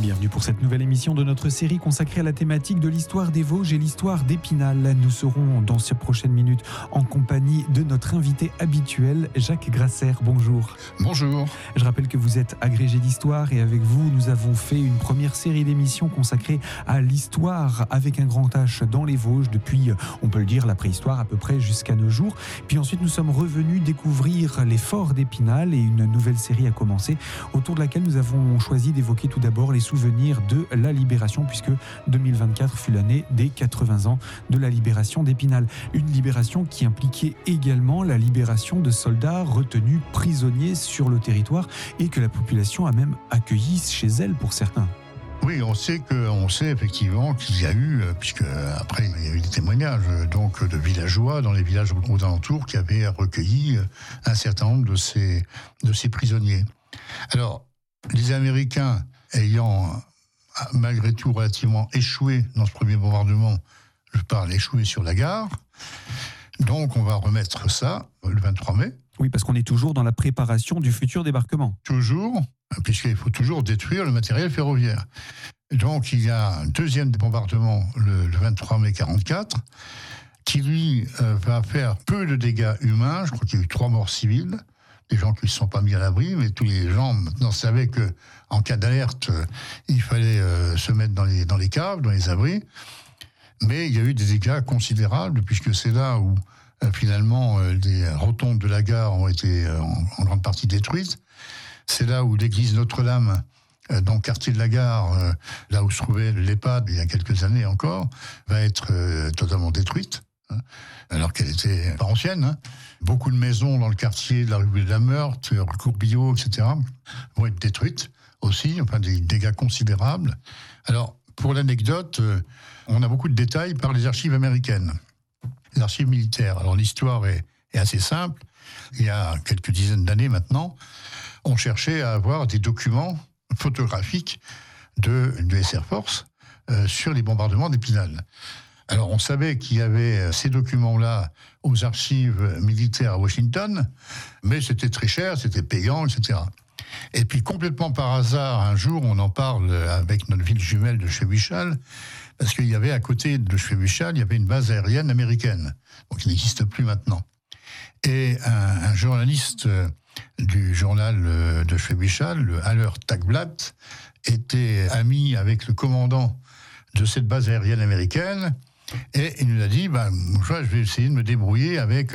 Bienvenue pour cette nouvelle émission de notre série consacrée à la thématique de l'histoire des Vosges et l'histoire d'Épinal. Nous serons dans ces prochaines minutes en compagnie de notre invité habituel, Jacques Grasser. Bonjour. Bonjour. Je rappelle que vous êtes agrégé d'histoire et avec vous, nous avons fait une première série d'émissions consacrée à l'histoire avec un grand H dans les Vosges depuis, on peut le dire, la préhistoire à peu près jusqu'à nos jours. Puis ensuite, nous sommes revenus découvrir les forts d'Épinal et une nouvelle série a commencé autour de laquelle nous avons choisi d'évoquer tout d'abord les souvenirs de la Libération, puisque 2024 fut l'année des 80 ans de la libération d'Épinal. Une libération qui impliquait également la libération de soldats retenus prisonniers sur le territoire et que la population a même accueilli chez elle pour certains. Oui, on sait effectivement qu'il y a eu, puisque après il y a eu des témoignages donc de villageois dans les villages aux alentours qui avaient recueilli un certain nombre de ces prisonniers. Alors, les Américains ayant malgré tout relativement échoué dans ce premier bombardement, je parle échoué sur la gare, donc on va remettre ça le 23 mai. Oui, parce qu'on est toujours dans la préparation du futur débarquement. Toujours, puisqu'il faut toujours détruire le matériel ferroviaire. Donc il y a un deuxième bombardement le 23 mai 1944, qui lui va faire peu de dégâts humains. Je crois qu'il y a eu 3 morts civiles, des gens qui ne se sont pas mis à l'abri, mais tous les gens maintenant savaient qu'en cas d'alerte, il fallait se mettre dans les caves, dans les abris. Mais il y a eu des dégâts considérables, puisque c'est là où finalement les rotondes de la gare ont été en grande partie détruites. C'est là où l'église Notre-Dame, dans le quartier de la gare, là où se trouvait l'EHPAD il y a quelques années encore, va être totalement détruite, alors qu'elle était pas ancienne. Beaucoup de maisons dans le quartier de la rue de la Meurthe, rue Courbillot, etc., vont être détruites aussi, enfin des dégâts considérables. Alors, pour l'anecdote, on a beaucoup de détails par les archives américaines, les archives militaires. Alors, l'histoire est assez simple. Il y a quelques dizaines d'années maintenant, on cherchait à avoir des documents photographiques de Air Force sur les bombardements d'Épinal. Alors, on savait qu'il y avait ces documents-là aux archives militaires à Washington, mais c'était très cher, c'était payant, etc. Et puis, complètement par hasard, un jour, on en parle avec notre ville jumelle de Chevauchal, parce qu'il y avait à côté de Chevauchal, il y avait une base aérienne américaine, donc qui n'existe plus maintenant. Et un journaliste du journal de Chevauchal, le Haller Tagblatt, était ami avec le commandant de cette base aérienne américaine, et il nous a dit, je vais essayer de me débrouiller avec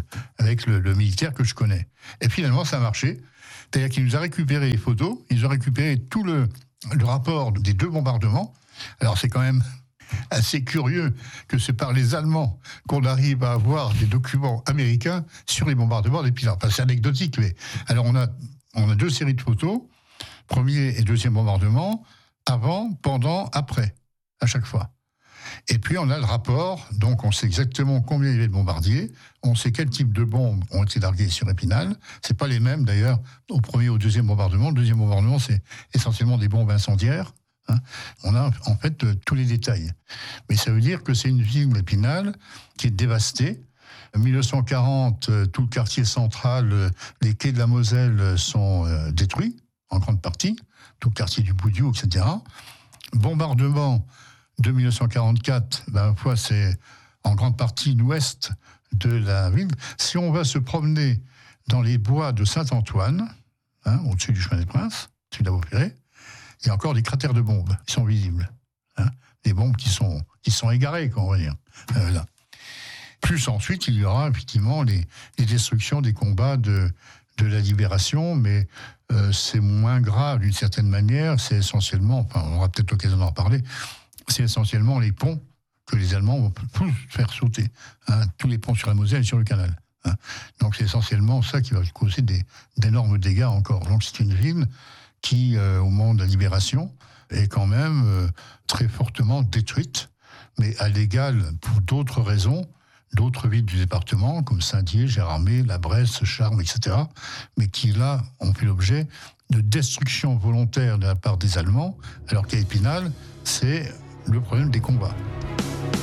le militaire que je connais. Et finalement, ça a marché. C'est-à-dire qu'il nous a récupéré les photos, ils ont récupéré tout le rapport des 2 bombardements. Alors c'est quand même assez curieux que c'est par les Allemands qu'on arrive à avoir des documents américains sur les bombardements d'Épinal. Enfin, c'est anecdotique, mais alors on a 2 séries de photos, premier et deuxième bombardement, avant, pendant, après, à chaque fois. Et puis on a le rapport, donc on sait exactement combien il y avait de bombardiers, on sait quel type de bombes ont été larguées sur Épinal. C'est pas les mêmes d'ailleurs au premier ou au deuxième bombardement. Le deuxième bombardement, c'est essentiellement des bombes incendiaires. On a en fait tous les détails. Mais ça veut dire que c'est une ville, Épinal, qui est dévastée. En 1940, tout le quartier central, les quais de la Moselle sont détruits, en grande partie, tout le quartier du Boudiou, etc. Bombardement de 1944, c'est en grande partie l'ouest de la ville. Si on va se promener dans les bois de Saint-Antoine, au-dessus du chemin des Princes, au-dessus de la Vaupérée, il y a encore des cratères de bombes qui sont visibles. Des bombes qui sont égarées, on va dire. Là. Plus ensuite, il y aura effectivement les destructions des combats de la libération, mais c'est moins grave d'une certaine manière. C'est essentiellement, on aura peut-être l'occasion d'en reparler, c'est essentiellement les ponts que les Allemands vont faire sauter. Tous les ponts sur la Moselle et sur le canal. Donc c'est essentiellement ça qui va causer d'énormes dégâts encore. Donc c'est une ville qui, au moment de la libération, est quand même très fortement détruite, mais à l'égal pour d'autres raisons, d'autres villes du département, comme Saint-Dié, Gérardmer, La Bresse, Charmes, etc., mais qui, là, ont fait l'objet de destruction volontaire de la part des Allemands, alors qu'à Épinal, c'est le problème des combats.